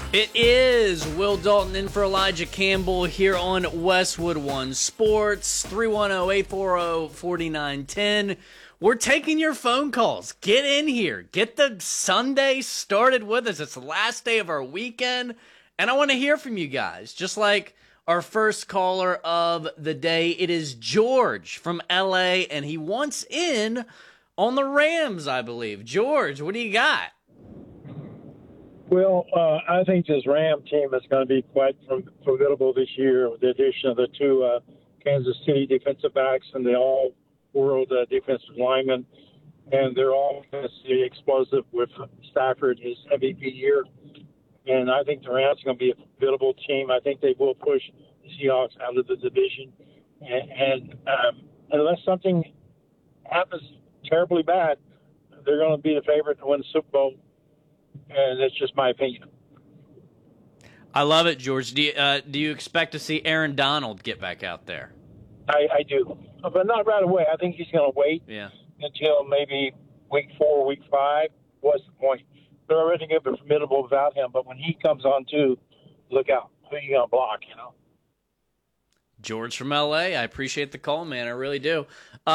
It is Will Dalton in for Elijah Campbell here on Westwood One Sports, 310-840-4910. We're taking your phone calls. Get in here. Get the Sunday started with us. It's the last day of our weekend, and I want to hear from you guys. Just like our first caller of the day, it is George from L.A., and he wants in on the Rams, I believe. George, what do you got? Well, I think this Ram team is going to be quite formidable this year with the addition of the two Kansas City defensive backs and the all-world defensive linemen. And they're all going to be explosive with Stafford, his MVP year. And I think the Rams are going to be a formidable team. I think they will push the Seahawks out of the division. And unless something happens terribly bad, they're going to be the favorite to win the Super Bowl. And that's just my opinion. I love it, George. Do you expect to see Aaron Donald get back out there? I do, but not right away. I think he's going to wait until maybe week 4, week 5. What's the point? They're already going to be formidable without him, but when he comes on too, look out. Who are you going to block, George from L.A., I appreciate the call, man. I really do.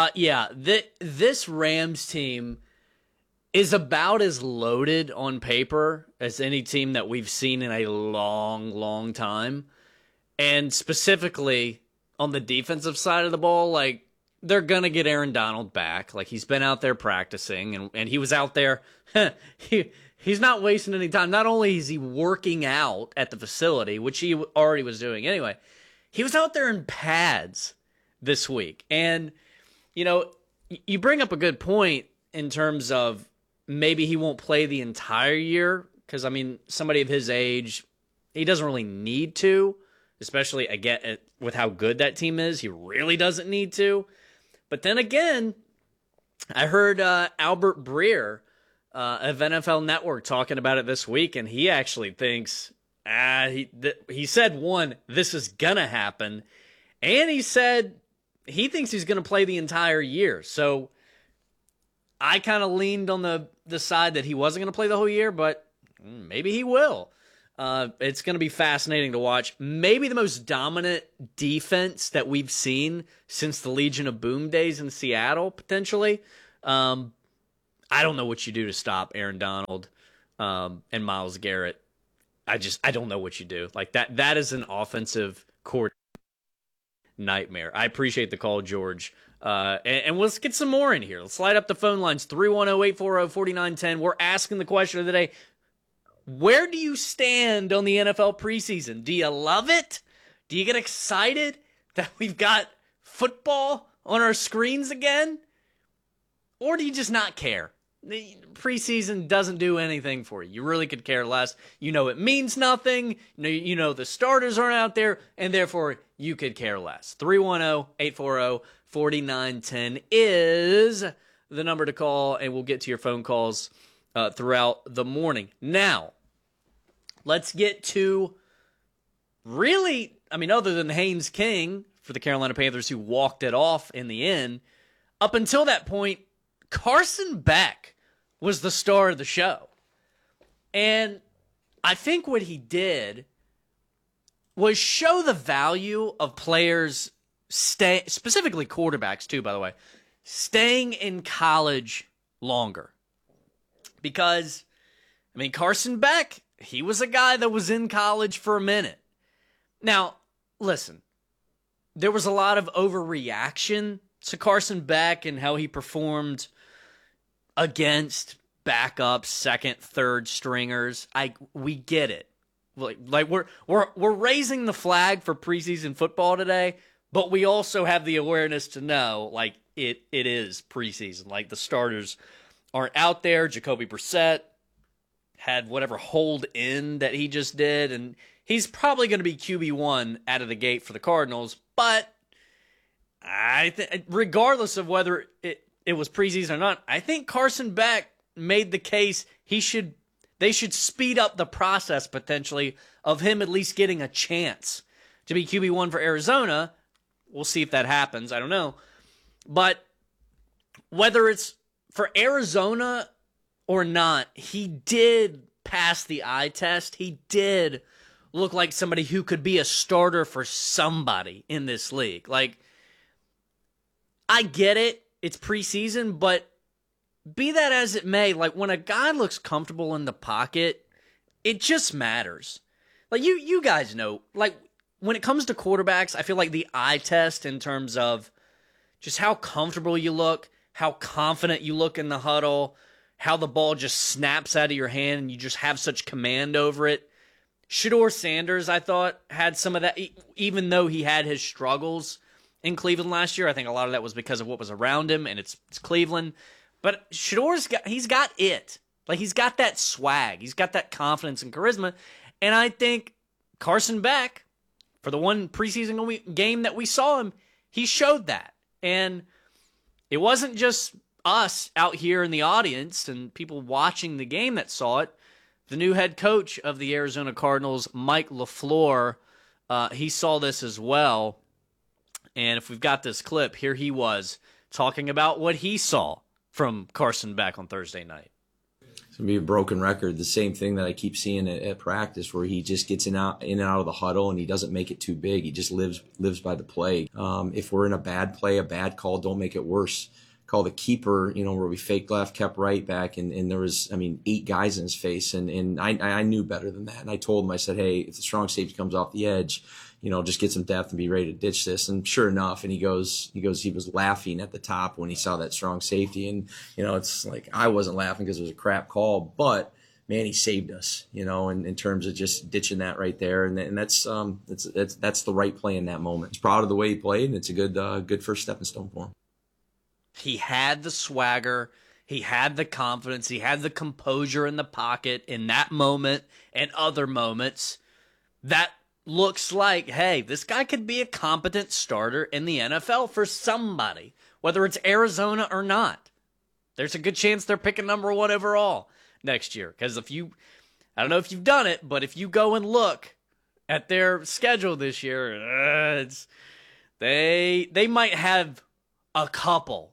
This Rams team is about as loaded on paper as any team that we've seen in a long, long time. And specifically on the defensive side of the ball, like, they're going to get Aaron Donald back. Like, he's been out there practicing, and he was out there. He's not wasting any time. Not only is he working out at the facility, which he already was doing anyway, he was out there in pads this week. And, you bring up a good point in terms of maybe he won't play the entire year because, somebody of his age, he doesn't really need to, especially, again, with how good that team is. He really doesn't need to. But then again, I heard Albert Breer of NFL Network talking about it this week, and he actually thinks, he said, one, this is going to happen, and he said he thinks he's going to play the entire year. So I kind of leaned on the side that he wasn't going to play the whole year, but maybe he will. It's going to be fascinating to watch. Maybe the most dominant defense that we've seen since the Legion of Boom days in Seattle, potentially. I don't know what you do to stop Aaron Donald and Myles Garrett. I don't know what you do. Like that is an offensive court nightmare. I appreciate the call, George. And let's get some more in here. Let's light up the phone lines, 310-840-4910. We're asking the question of the day, where do you stand on the NFL preseason? Do you love it? Do you get excited that we've got football on our screens again? Or do you just not care? The preseason doesn't do anything for you. You really could care less. It means nothing. The starters aren't out there, and therefore you could care less. 310-840-4910 is the number to call, and we'll get to your phone calls throughout the morning. Now, let's get to really, other than Haynes King for the Carolina Panthers who walked it off in the end, up until that point, Carson Beck was the star of the show. And I think what he did was show the value of players, specifically quarterbacks too, by the way, staying in college longer. Because, Carson Beck, he was a guy that was in college for a minute. Now, listen, there was a lot of overreaction to Carson Beck and how he performed against backup, second, third stringers. We get it. Like we're raising the flag for preseason football today, but we also have the awareness to know it is preseason. Like the starters aren't out there. Jacoby Brissett had whatever hold in that he just did, and he's probably going to be QB1 out of the gate for the Cardinals. But I think, regardless of whether it was preseason or not, I think Carson Beck made the case they should speed up the process potentially of him at least getting a chance to be QB1 for Arizona. We'll see if that happens. I don't know. But whether it's for Arizona or not, he did passed the eye test, he did look like somebody who could be a starter for somebody in this league. Like, I get it. It's preseason, but be that as it may, like, when a guy looks comfortable in the pocket, it just matters. Like, you guys know, like, when it comes to quarterbacks, I feel like the eye test in terms of just how comfortable you look, how confident you look in the huddle, how the ball just snaps out of your hand and you just have such command over it. Shedeur Sanders, I thought, had some of that, even though he had his struggles in Cleveland last year. I think a lot of that was because of what was around him, and it's Cleveland. But he's got it. Like, he's got that swag. He's got that confidence and charisma. And I think Carson Beck, for the one preseason game that we saw him, he showed that. And it wasn't just us out here in the audience and people watching the game that saw it. The new head coach of the Arizona Cardinals, Mike LaFleur, he saw this as well. And if we've got this clip, here he was talking about what he saw from Carson Beck on Thursday night. It's going to be a broken record. The same thing that I keep seeing at practice, where he just gets in and out of the huddle and he doesn't make it too big. He just lives by the play. If we're in a bad play, a bad call, don't make it worse. Call the keeper, where we fake left, kept right back, and there was, 8 guys in his face, and I knew better than that. And I told him, I said, hey, if the strong safety comes off the edge, just get some depth and be ready to ditch this. And sure enough, and he was laughing at the top when he saw that strong safety. And, it's like, I wasn't laughing because it was a crap call, but man, he saved us, in terms of just ditching that right there. And that's the right play in that moment. He's proud of the way he played, and it's a good first stepping stone for him. He had the swagger, he had the confidence, he had the composure in the pocket in that moment and other moments. That looks like, hey, this guy could be a competent starter in the NFL for somebody, whether it's Arizona or not. There's a good chance they're picking number 1 overall next year. Because I don't know if you've done it, but if you go and look at their schedule this year, they might have a couple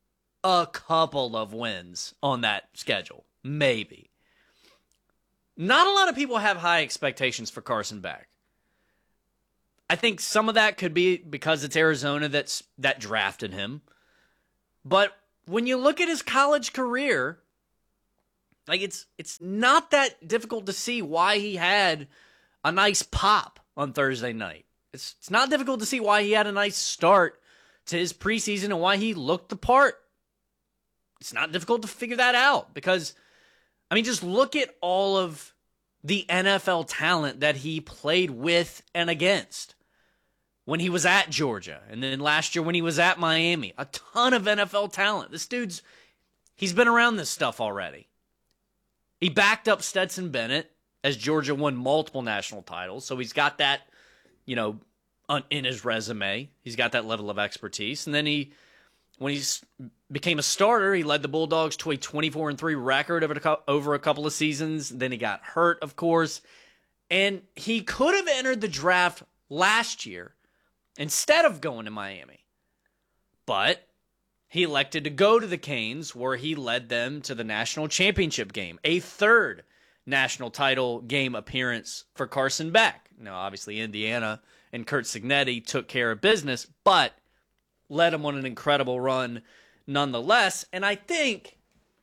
of wins on that schedule. Maybe. Not a lot of people have high expectations for Carson Beck. I think some of that could be because it's Arizona that drafted him. But when you look at his college career, like it's not that difficult to see why he had a nice pop on Thursday night. It's not difficult to see why he had a nice start to his preseason and why he looked the part. It's not difficult to figure that out because, just look at all of the NFL talent that he played with and against when he was at Georgia. And then last year when he was at Miami, a ton of NFL talent. This he's been around this stuff already. He backed up Stetson Bennett as Georgia won multiple national titles. So he's got that, in his resume. He's got that level of expertise. And then when he became a starter, he led the Bulldogs to a 24-3 record over a couple of seasons. Then he got hurt, of course. And he could have entered the draft last year instead of going to Miami. But he elected to go to the Canes, where he led them to the national championship game, a third national title game appearance for Carson Beck. Now, obviously, Indiana and Curt Cignetti took care of business, but led him on an incredible run nonetheless. And I think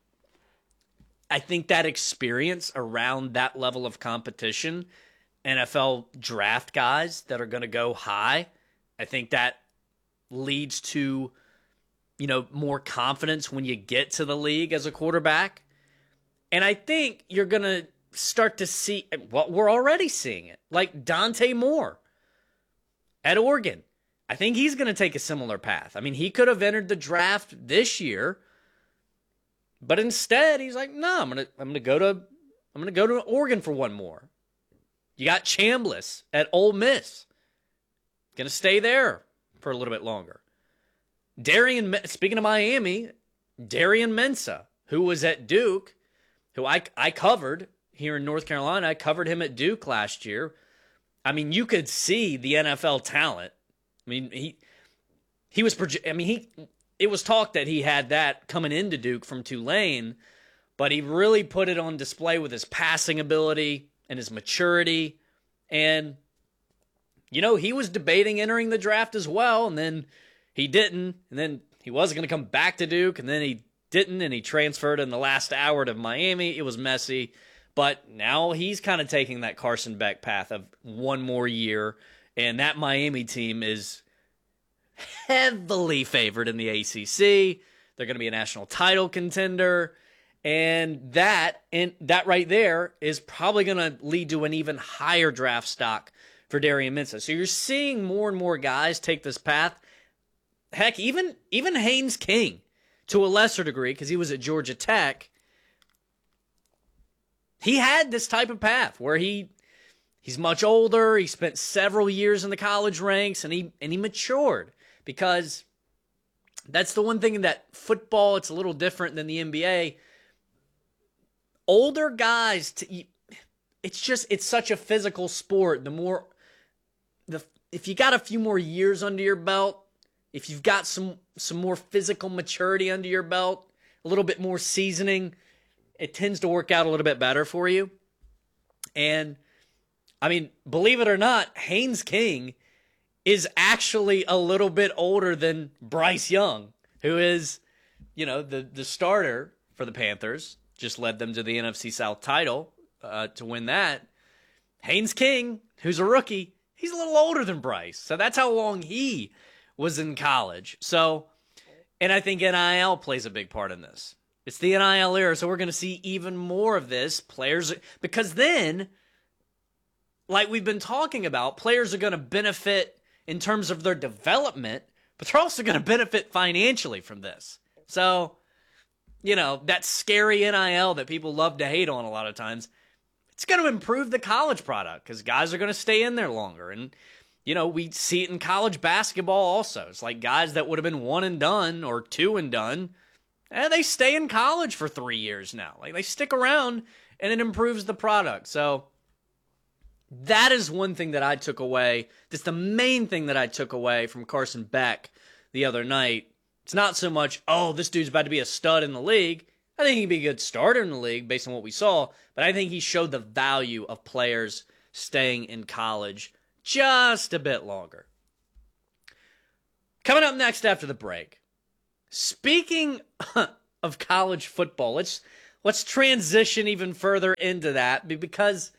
that experience around that level of competition, NFL draft guys that are going to go high, I think that leads to, more confidence when you get to the league as a quarterback. And I think you're going to start to see what we're already seeing it, like Dante Moore at Oregon. I think he's going to take a similar path. He could have entered the draft this year, but instead he's like, no, I'm going to go to Oregon for one more. You got Chambliss at Ole Miss. Going to stay there for a little bit longer. Speaking of Miami, Darian Mensah, who was at Duke, who I covered here in North Carolina. I covered him at Duke last year. You could see the NFL talent. He was it was talk that he had that coming into Duke from Tulane, but he really put it on display with his passing ability and his maturity. And, he was debating entering the draft as well, and then he didn't, and then he was going to come back to Duke, and then he didn't, and he transferred in the last hour to Miami. It was messy, but now he's kind of taking that Carson Beck path of one more year, and that Miami team is heavily favored in the ACC. They're going to be a national title contender, and that right there is probably going to lead to an even higher draft stock for Darian Mensah. So you're seeing more and more guys take this path. Heck, even Haynes King, to a lesser degree, because he was at Georgia Tech, he had this type of path where he's much older. He spent several years in the college ranks, and he matured, because that's the one thing in that football, it's a little different than the NBA. Older guys, it's such a physical sport. If you got a few more years under your belt, if you've got some more physical maturity under your belt, a little bit more seasoning, it tends to work out a little bit better for you. And, believe it or not, Haynes King is actually a little bit older than Bryce Young, who is, the starter for the Panthers, just led them to the NFC South title to win that. Haynes King, who's a rookie, he's a little older than Bryce. So that's how long he was in college. So, and I think NIL plays a big part in this. It's the NIL era, so we're going to see even more of this. Players, because then, like we've been talking about, players are going to benefit in terms of their development, but they're also going to benefit financially from this. So, that scary NIL that people love to hate on a lot of times, it's going to improve the college product because guys are going to stay in there longer. And, we see it in college basketball also. It's like guys that would have been one and done or two and done, and they stay in college for 3 years now. Like, they stick around, and it improves the product. So that is one thing that I took away. That's the main thing that I took away from Carson Beck the other night. It's not so much, this dude's about to be a stud in the league. I think he can be a good starter in the league based on what we saw, but I think he showed the value of players staying in college just a bit longer. Coming up next after the break, speaking of college football, let's transition even further into that, because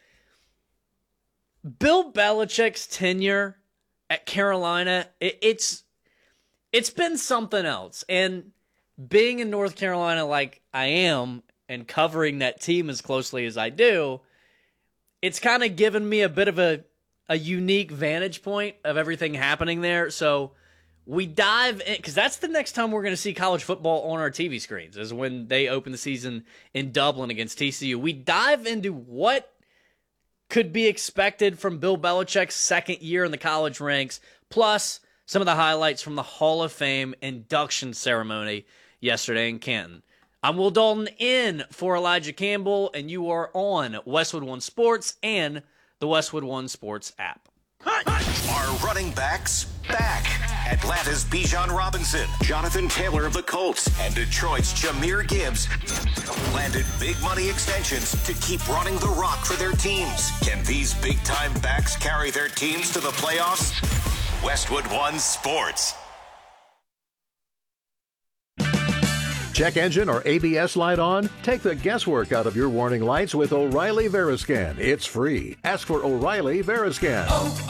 Bill Belichick's tenure at Carolina, it's been something else. And being in North Carolina like I am and covering that team as closely as I do, it's kind of given me a bit of a unique vantage point of everything happening there. So we dive in, because that's the next time we're going to see college football on our TV screens, is when they open the season in Dublin against TCU. We dive into what could be expected from Bill Belichick's second year in the college ranks, plus some of the highlights from the Hall of Fame induction ceremony yesterday in Canton. I'm Will Dalton in for Elijah Campbell, and you are on Westwood One Sports and the Westwood One Sports app. Are running backs back? Atlanta's Bijan Robinson, Jonathan Taylor of the Colts, and Detroit's Jahmyr Gibbs landed big money extensions to keep running the rock for their teams. Can these big-time backs carry their teams to the playoffs? Westwood One Sports. Check engine or ABS light on? Take the guesswork out of your warning lights with O'Reilly Veriscan. It's free. Ask for O'Reilly Veriscan.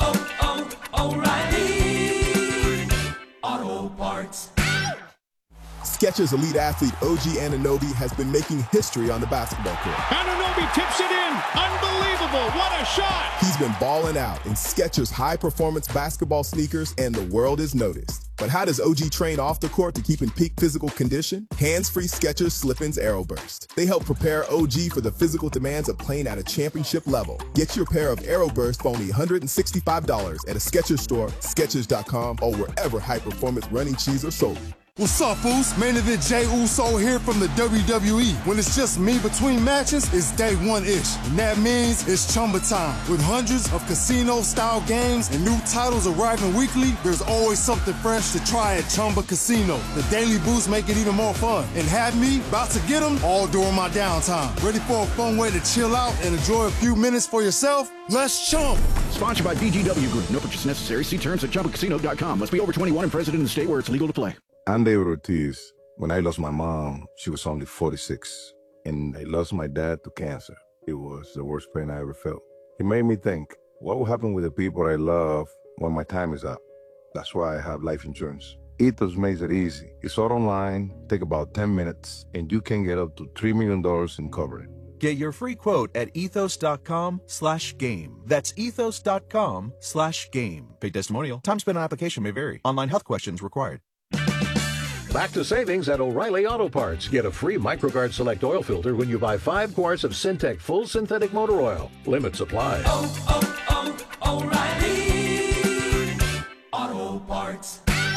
O'Reilly Auto Parts. Skechers elite athlete OG Anunoby has been making history on the basketball court. Anunoby tips it in. Unbelievable. What a shot. He's been balling out in Skechers high-performance basketball sneakers, and the world is noticed. But how does OG train off the court to keep in peak physical condition? Hands-free Skechers Slip-ins Aeroburst. They help prepare OG for the physical demands of playing at a championship level. Get your pair of Aeroburst for only $165 at a Skechers store, Skechers.com, or wherever high-performance running shoes are sold. What's up, Foos? Main event Jey Uso here from the WWE. When it's just me between matches, it's day one-ish. And that means it's Chumba time. With hundreds of casino-style games and new titles arriving weekly, there's always something fresh to try at Chumba Casino. The daily boosts make it even more fun. And have me about to get them all during my downtime. Ready for a fun way to chill out and enjoy a few minutes for yourself? Let's chump. Sponsored by BGW Group. No purchase necessary. See terms at ChumbaCasino.com. Must be over 21 and present in the state where it's legal to play. I'm David Ortiz. When I lost my mom, she was only 46. And I lost my dad to cancer. It was the worst pain I ever felt. It made me think, what will happen with the people I love when my time is up? That's why I have life insurance. Ethos makes it easy. It's all online, take about 10 minutes, and you can get up to $3 million in coverage. Get your free quote at ethos.com/game. That's ethos.com/game. Paid testimonial. Time spent on application may vary. Online health questions required. Back to savings at O'Reilly Auto Parts. Get a free MicroGuard Select oil filter when you buy 5 quarts of Syntec Full Synthetic Motor Oil. Limit supply. O'Reilly Auto Parts.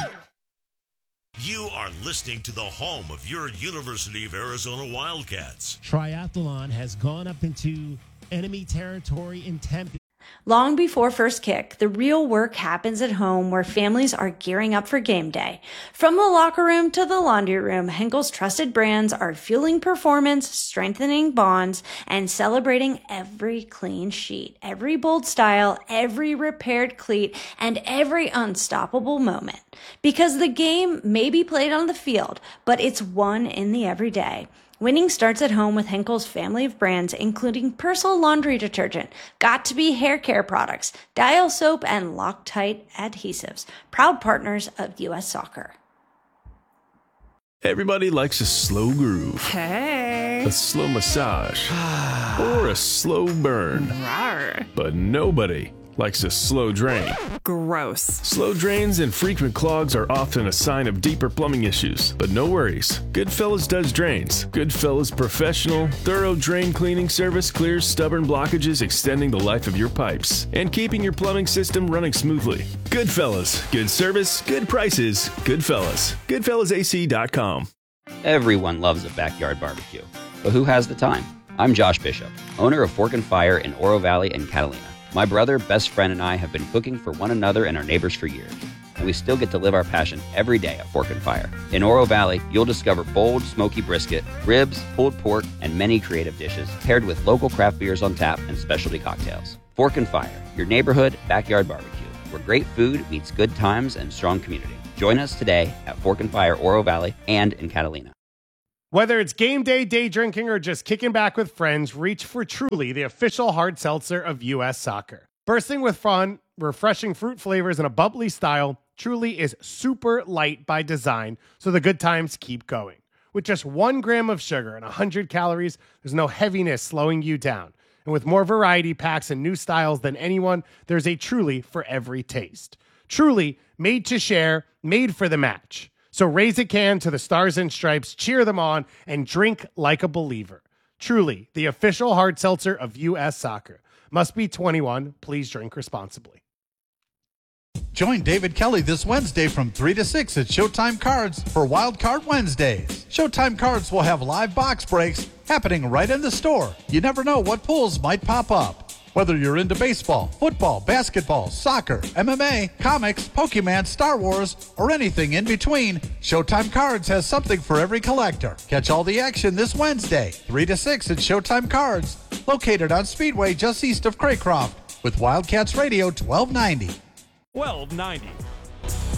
You are listening to the home of your University of Arizona Wildcats. Triathlon has gone up into enemy territory in Tempe. Long before first kick, the real work happens at home where families are gearing up for game day. From the locker room to the laundry room, Henkel's trusted brands are fueling performance, strengthening bonds, and celebrating every clean sheet, every bold style, every repaired cleat, and every unstoppable moment. Because the game may be played on the field, but it's won in the everyday. Winning starts at home with Henkel's family of brands, including Persil laundry detergent, Got2b hair care products, Dial soap, and Loctite adhesives. Proud partners of U.S. Soccer. Everybody likes a slow groove. Hey. A slow massage. Or a slow burn. Rawr. But nobody likes a slow drain. Gross. Slow drains and frequent clogs are often a sign of deeper plumbing issues, but no worries. Goodfellas does drains. Goodfellas professional, thorough drain cleaning service clears stubborn blockages, extending the life of your pipes and keeping your plumbing system running smoothly. Goodfellas, good service, good prices, Goodfellas. Goodfellasac.com. Everyone loves a backyard barbecue, but who has the time? I'm Josh Bishop, owner of Fork and Fire in Oro Valley and Catalina. My brother, best friend, and I have been cooking for one another and our neighbors for years, and we still get to live our passion every day at Fork and Fire. In Oro Valley, you'll discover bold, smoky brisket, ribs, pulled pork, and many creative dishes, paired with local craft beers on tap and specialty cocktails. Fork and Fire, your neighborhood backyard barbecue, where great food meets good times and strong community. Join us today at Fork and Fire, Oro Valley, and in Catalina. Whether it's game day, day drinking, or just kicking back with friends, reach for Truly, the official hard seltzer of U.S. Soccer. Bursting with fun, refreshing fruit flavors, and a bubbly style, Truly is super light by design, so the good times keep going. With just 1 gram of sugar and 100 calories, there's no heaviness slowing you down. And with more variety packs and new styles than anyone, there's a Truly for every taste. Truly, made to share, made for the match. So raise a can to the Stars and Stripes, cheer them on, and drink like a believer. Truly, the official hard seltzer of U.S. Soccer. Must be 21. Please drink responsibly. Join David Kelly this Wednesday from 3 to 6 at Showtime Cards for Wild Card Wednesdays. Showtime Cards will have live box breaks happening right in the store. You never know what pulls might pop up. Whether you're into baseball, football, basketball, soccer, MMA, comics, Pokemon, Star Wars, or anything in between, Showtime Cards has something for every collector. Catch all the action this Wednesday, 3 to 6 at Showtime Cards, located on Speedway just east of Craycroft, with Wildcats Radio 1290. 1290,